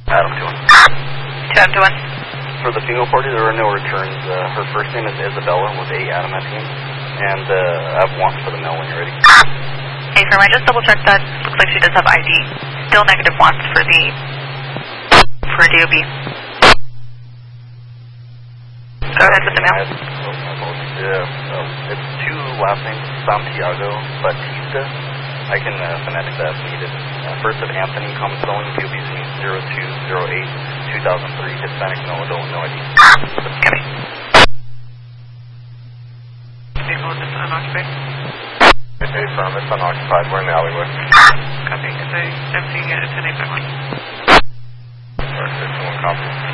Adam 2-1. 2 Adam 2-1. For the female party, there were no returns. Her first name is Isabella with A Adam at the end. And I have one for the male when you're ready. Hey, firm, I just double-checked that. Looks like she does have ID. Still negative wants for DOB. Go ahead with the male. It's two last names, Santiago Batista. I can phonetic that if needed. First of Anthony, common spelling, DOBC 0208 2003, Hispanic, no adult, no ID. Copy. Vehicle is unoccupied. Okay, firm, it's unoccupied. We're in the alleyway. Copy. I'm seeing it. It's an 851. Sorry, 51 copy.